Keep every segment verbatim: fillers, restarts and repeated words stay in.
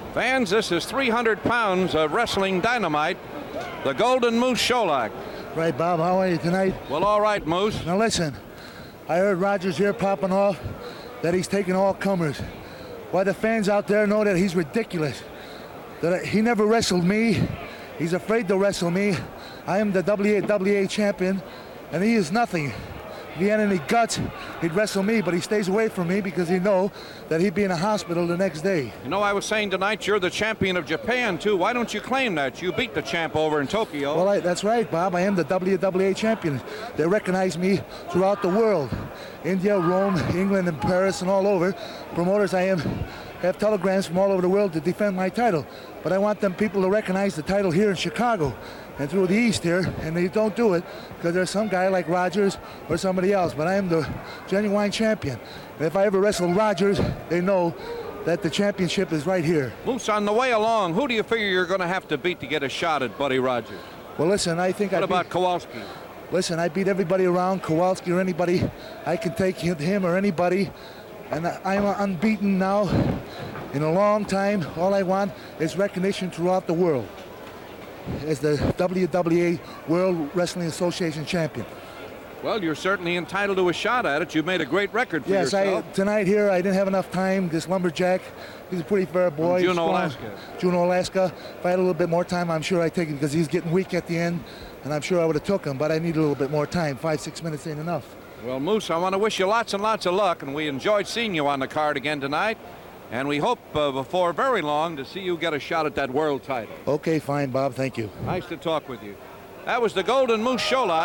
Fans, this is three hundred pounds of wrestling dynamite, the Golden Moose Sholak. Right, Bob, how are you tonight? Well, all right, Moose. Now listen, I heard Rogers here popping off that he's taking all comers. Why the fans out there know that he's ridiculous. That he never wrestled me. He's afraid to wrestle me. I am the W A W A champion, and he is nothing. If he had any guts, he'd wrestle me, but he stays away from me because he know that he'd be in a hospital the next day. You know, I was saying tonight you're the champion of Japan, too. Why don't you claim that? You beat the champ over in Tokyo. Well, I, that's right, Bob. I am the W W A champion. They recognize me throughout the world. India, Rome, England, and Paris, and all over. Promoters I am have telegrams from all over the world to defend my title. But I want them people to recognize the title here in Chicago and through the East here, and they don't do it because there's some guy like Rogers or somebody else. But I am the genuine champion. And if I ever wrestle Rogers, they know that the championship is right here. Moose, on the way along, who do you figure you're going to have to beat to get a shot at Buddy Rogers? Well, listen, I think What I about beat, Kowalski? Listen, I beat everybody around, Kowalski or anybody. I can take him or anybody. And I'm unbeaten now in a long time. All I want is recognition throughout the world as the W W A World Wrestling Association champion. Well, you're certainly entitled to a shot at it. You've made a great record for yes, yourself. Yes, tonight here I didn't have enough time. This lumberjack, he's a pretty fair boy. From Juneau, Alaska. Juneau, Alaska. If I had a little bit more time, I'm sure I'd take it because he's getting weak at the end, and I'm sure I would have took him, but I need a little bit more time. Five, six minutes ain't enough. Well, Moose, I want to wish you lots and lots of luck, and we enjoyed seeing you on the card again tonight. And we hope uh, before very long to see you get a shot at that world title. Okay, fine, Bob. Thank you. Nice to talk with you. That was the Golden Moose Sholak,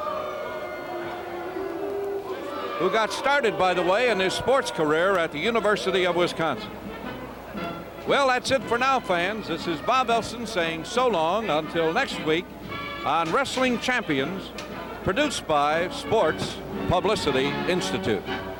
who got started, by the way, in his sports career at the University of Wisconsin. Well, that's it for now, fans. This is Bob Elson saying so long until next week on Wrestling Champions, produced by Sports Publicity Institute.